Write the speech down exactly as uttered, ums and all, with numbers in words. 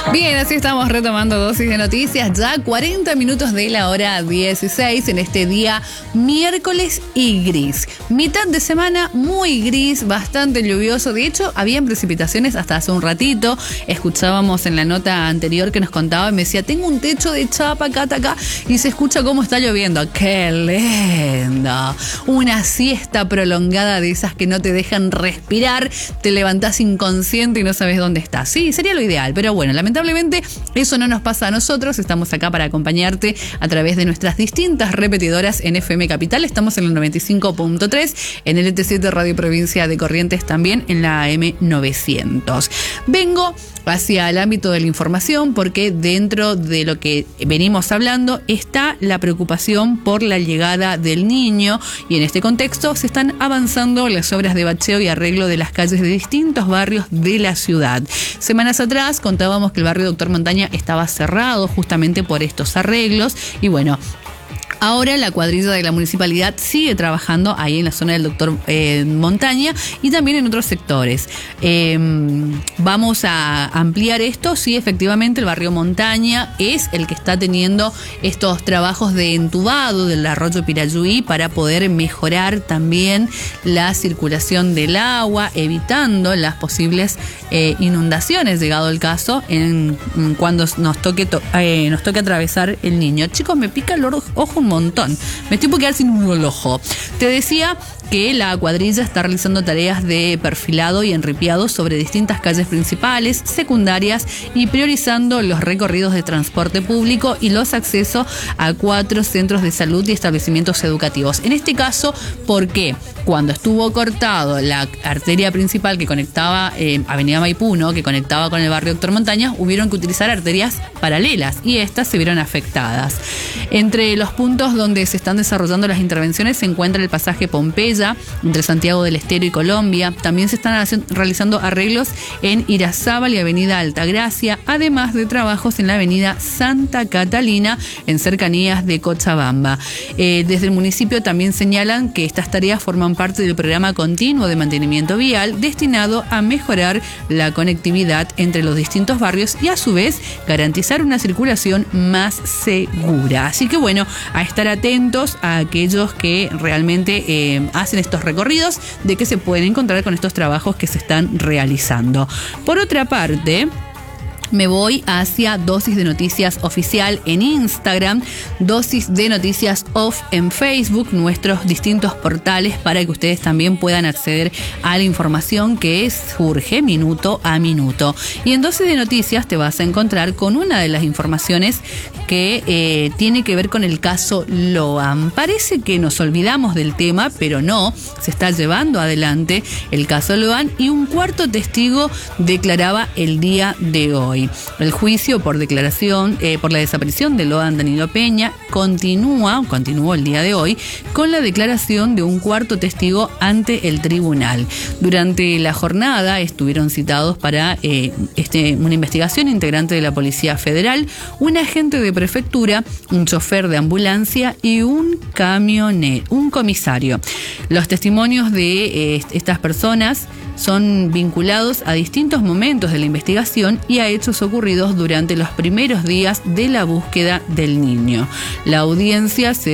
Bien, así estamos retomando dosis de noticias, ya cuarenta minutos de la hora dieciséis en este día miércoles y gris. Mitad de semana muy gris, bastante lluvioso. De hecho, habían precipitaciones hasta hace un ratito. Escuchábamos en la nota anterior que nos contaba y me decía, tengo un techo de chapa acá, acá, y se escucha cómo está lloviendo. ¡Qué lindo! Una siesta prolongada de esas que no te dejan respirar, te levantás inconsciente y no sabes dónde estás. Sí, sería lo ideal, pero bueno, lamentablemente Lamentablemente, eso no nos pasa a nosotros. Estamos acá para acompañarte a través de nuestras distintas repetidoras en F M Capital. Estamos en el noventa y cinco punto tres, en el E T siete Radio Provincia de Corrientes también, en la A M novecientos. Vengo hacia el ámbito de la información porque dentro de lo que venimos hablando está la preocupación por la llegada del niño, y en este contexto se están avanzando las obras de bacheo y arreglo de las calles de distintos barrios de la ciudad. Semanas atrás contábamos que el barrio Doctor Montaña estaba cerrado justamente por estos arreglos y bueno, ahora la cuadrilla de la municipalidad sigue trabajando ahí en la zona del Doctor eh, Montaña y también en otros sectores. Eh, vamos a ampliar esto. Sí, efectivamente, el barrio Montaña es el que está teniendo estos trabajos de entubado del arroyo Pirayuí para poder mejorar también la circulación del agua, evitando las posibles eh, inundaciones, llegado el caso, en, en cuando nos toque, to, eh, nos toque atravesar el niño. Chicos, me pica el ojo un montón. Me estoy por quedar sin un ojo. Te decía que la cuadrilla está realizando tareas de perfilado y enripiado sobre distintas calles principales, secundarias y priorizando los recorridos de transporte público y los accesos a cuatro centros de salud y establecimientos educativos. En este caso, ¿por qué? Cuando estuvo cortado la arteria principal que conectaba eh, Avenida Maipú, ¿no? que conectaba con el barrio Doctor Montaña, hubieron que utilizar arterias paralelas y estas se vieron afectadas. Entre los puntos donde se están desarrollando las intervenciones se encuentra el pasaje Pompeya, entre Santiago del Estero y Colombia. También se están realizando arreglos en Irazábal y Avenida Altagracia, además de trabajos en la Avenida Santa Catalina, en cercanías de Cochabamba. Eh, desde el municipio también señalan que estas tareas forman parte del programa continuo de mantenimiento vial destinado a mejorar la conectividad entre los distintos barrios y a su vez garantizar una circulación más segura. Así que bueno, a estar atentos a aquellos que realmente eh, hacen estos recorridos, de que se pueden encontrar con estos trabajos que se están realizando. Por otra parte, me voy hacia Dosis de Noticias Oficial en Instagram, Dosis de Noticias Off en Facebook, nuestros distintos portales para que ustedes también puedan acceder a la información que surge minuto a minuto. Y en Dosis de Noticias te vas a encontrar con una de las informaciones que eh, tiene que ver con el caso Loan. Parece que nos olvidamos del tema, pero no, se está llevando adelante el caso Loan y un cuarto testigo declaraba el día de hoy. El juicio por declaración, eh, por la desaparición de Loan Danilo Peña continúa, continuó el día de hoy, con la declaración de un cuarto testigo ante el tribunal. Durante la jornada estuvieron citados para eh, este, una investigación integrante de la Policía Federal, un agente de prefectura, un chofer de ambulancia y un camionero, un comisario. Los testimonios de eh, estas personas son vinculados a distintos momentos de la investigación y a hechos ocurridos durante los primeros días de la búsqueda del niño. La audiencia se